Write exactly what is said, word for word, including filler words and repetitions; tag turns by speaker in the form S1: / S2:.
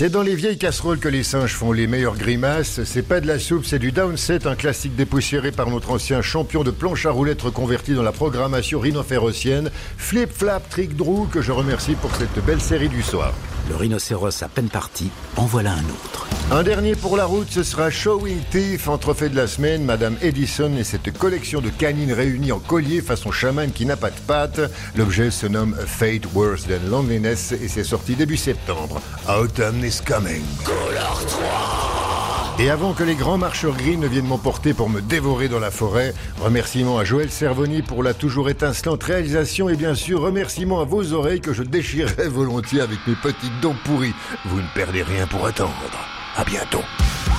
S1: C'est dans les vieilles casseroles que les singes font les meilleures grimaces. C'est pas de la soupe, c'est du downset, un classique dépoussiéré par notre ancien champion de planche à roulettes reconverti dans la programmation rhinophérotienne, Flip Flap Trick Drew, que je remercie pour cette belle série du soir.
S2: Le rhinocéros à peine parti, en voilà un autre.
S1: Un dernier pour la route, ce sera Showing Teeth, en trophée de la semaine, Madame Edison et cette collection de canines réunies en collier façon chaman qui n'a pas de pattes. L'objet se nomme A Fate Worse Than Loneliness et c'est sorti début septembre. Autumn is coming.
S3: Color trois.
S1: Et avant que les grands marcheurs gris ne viennent m'emporter pour me dévorer dans la forêt, remerciements à Joël Cervoni pour la toujours étincelante réalisation et bien sûr remerciements à vos oreilles que je déchirerai volontiers avec mes petites dents pourries. Vous ne perdez rien pour attendre. À bientôt.